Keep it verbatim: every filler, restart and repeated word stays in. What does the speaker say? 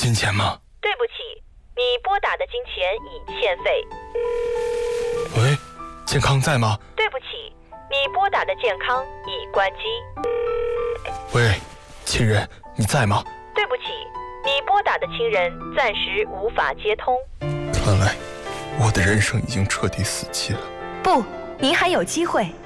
金钱吗？ 对不起，你拨打的金钱已欠费。 喂，健康在吗？ 对不起，你拨打的健康已关机。 喂，亲人，你在吗？ 对不起，你拨打的亲人暂时无法接通。 看来我的人生已经彻底死寂了。 不，您还有机会。